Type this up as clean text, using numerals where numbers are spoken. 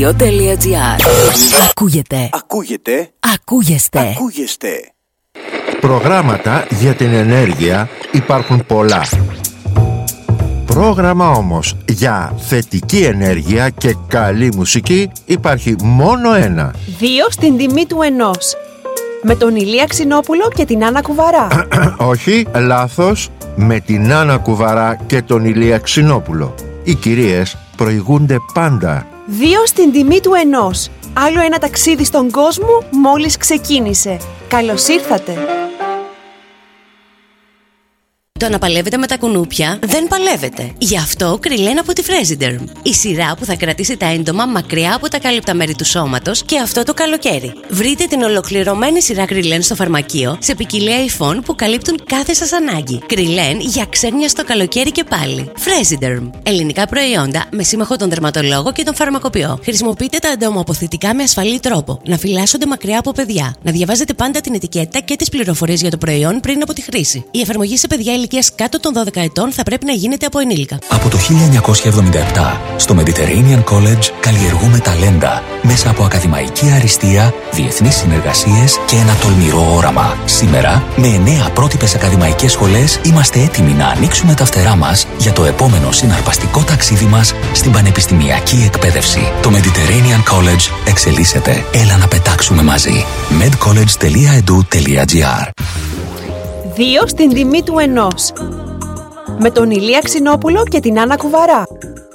Ακούγεστε. Προγράμματα για την ενέργεια υπάρχουν πολλά. Πρόγραμμα όμως για θετική ενέργεια και καλή μουσική υπάρχει μόνο ένα. 2 στην τιμή του 1. Με τον Ηλία Ξινόπουλο και την Άννα Κουβαρά. Όχι, λάθος. Με την Άννα Κουβαρά και τον Ηλία Ξινόπουλο. Οι κυρίες προηγούνται πάντα. 2 στην τιμή του 1. Άλλο ένα ταξίδι στον κόσμο μόλις ξεκίνησε. Καλώς ήρθατε. Το να παλεύετε με τα κουνούπια δεν παλεύετε. Γι' αυτό Κριλέν από τη Fresiderm. Η σειρά που θα κρατήσει τα έντομα μακριά από τα κάλυπτα μέρη του σώματος και αυτό το καλοκαίρι. Βρείτε την ολοκληρωμένη σειρά Κριλέν στο φαρμακείο σε ποικιλία υφών που καλύπτουν κάθε σας ανάγκη. Κριλέν για ξένια στο καλοκαίρι και πάλι. Fresiderm. Ελληνικά προϊόντα με σύμμαχο τον δερματολόγο και τον φαρμακοποιό. Χρησιμοποιείτε τα εντομοαποθητικά με ασφαλή τρόπο. Να φυλάσσονται μακριά από παιδιά. Να διαβάζετε πάντα την ετικέτα και τις πληροφορίες για το προϊόν πριν από τη χρήση. Η εφαρμογή σε παιδιά ηλικίας κάτω των 12 ετών θα πρέπει να γίνεται από ενήλικα. Από το 1977, στο Mediterranean College καλλιεργούμε ταλέντα μέσα από ακαδημαϊκή αριστεία, διεθνείς συνεργασίες και ένα τολμηρό όραμα. Σήμερα, με 9 πρότυπες ακαδημαϊκές σχολές, είμαστε έτοιμοι να ανοίξουμε τα φτερά μας για το επόμενο συναρπαστικό ταξίδι μας στην πανεπιστημιακή εκπαίδευση. Το Mediterranean College εξελίσσεται. Έλα να πετάξουμε μαζί. medcollege.edu.gr 2 στην τιμή του 1. Με τον Ηλία Ξινόπουλο και την Άννα Κουβαρά.